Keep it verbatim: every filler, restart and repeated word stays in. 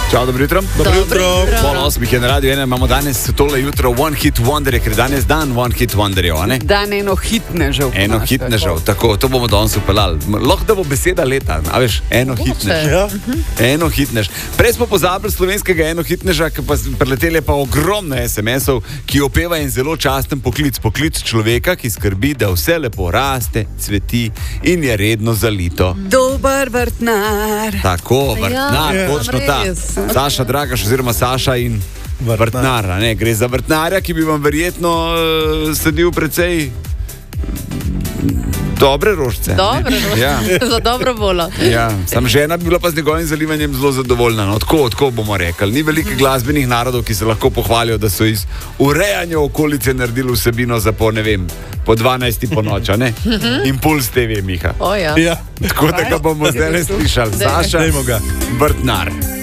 Čau, dobro jutro. Dobro jutro. Pol osmih je na radiju ena, imamo danes tole jutro One Hit Wonder, ker danes dan One Hit Wonderjev, a ne? Dan eno hitnežev. Eno hitnežev, tako, to bomo danes upeljali. Lahko da bo beseda leta, a veš, eno hitnež. Ja. Eno hitnež. Prej smo pozabili slovenskega eno hitneža, ki pa preleteli je pa ogromno es em esov, ki opeva en zelo časten poklic. Poklic človeka, ki skrbi, da vse lepo raste, cveti in je redno zalito. Dober vrtnar. Tako, vrtnar, Ja. točno ta. Res. Saša Dragaš oziroma Saša in Vrtnar. vrtnar. a ne? Gre za vrtnarja, ki bi vam verjetno uh, sadil precej dobre rožice. Dobre rožice. Ja. Za dobro voljo. Ja, sam žena bi bila pa z njegovim zalivanjem zelo zadovoljna. No, tako, tako bomo rekli. Ni veliko glasbenih narodov, ki se lahko pohvalijo, da so iz urejanja okolice naredili vsebino za po, ne vem, po dvanajsti po noč, a ne? Impuls te ve, Miha. O, ja. Ja. Tako da ga bomo zdaj le slišali. Saša, Dajmo ga. vrtnar.